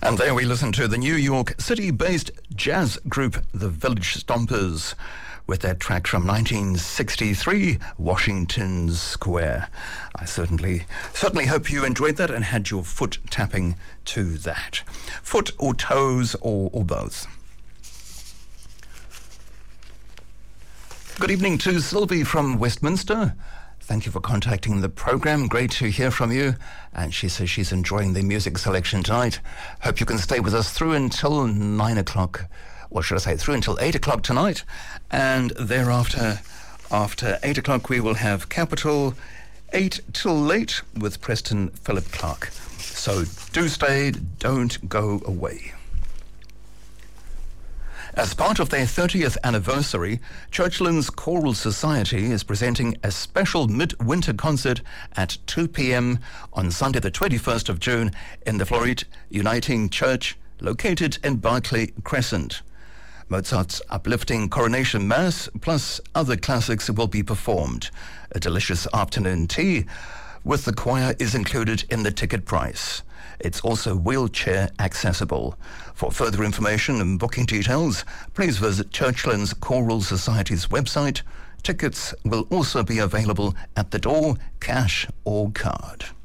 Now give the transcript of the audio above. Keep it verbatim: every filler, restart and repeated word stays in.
And there we listen to the New York City-based jazz group, the Village Stompers, with their track from nineteen sixty-three, Washington Square. I certainly, certainly hope you enjoyed that and had your foot tapping to that. Foot or toes or, or both. Good evening to Sylvie from Westminster. Thank you for contacting the program. Great to hear from you. And she says she's enjoying the music selection tonight. Hope you can stay with us through until nine o'clock. Or should I say through until eight o'clock tonight. And thereafter, after eight o'clock, we will have Capital eight till late with Preston Philip Clark. So do stay, don't go away. As part of their thirtieth anniversary, Churchlands Choral Society is presenting a special mid-winter concert at two p.m. on Sunday the twenty-first of June in the Floreat Uniting Church, located in Barclay Crescent. Mozart's uplifting Coronation Mass plus other classics will be performed. A delicious afternoon tea with the choir is included in the ticket price. It's also wheelchair accessible. For further information and booking details, please visit Churchlands Choral Society's website. Tickets will also be available at the door, cash or card.